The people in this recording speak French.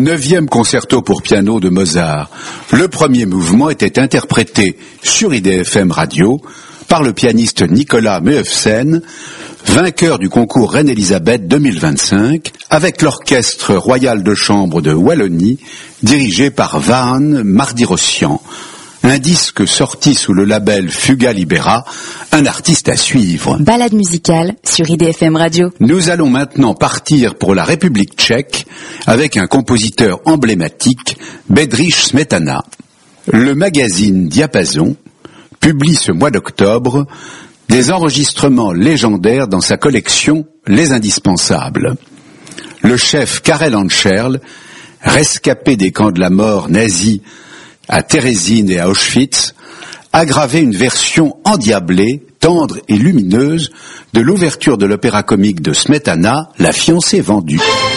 9e concerto pour piano de Mozart. Le premier mouvement était interprété sur IDFM Radio par le pianiste Nicolas Meuhsen, vainqueur du concours Reine-Élisabeth 2025, avec l'Orchestre Royal de Chambre de Wallonie, dirigé par Vahan Mardirossian. Un disque sorti sous le label Fuga Libera, un artiste à suivre. Balade musicale sur IDFM Radio. Nous allons maintenant partir pour la République tchèque avec un compositeur emblématique, Bedřich Smetana. Le magazine Diapason publie ce mois d'octobre des enregistrements légendaires dans sa collection Les Indispensables. Le chef Karel Ančerl, rescapé des camps de la mort nazis à Terezín et à Auschwitz, a gravé une version endiablée, tendre et lumineuse de l'ouverture de l'opéra comique de Smetana, La fiancée vendue.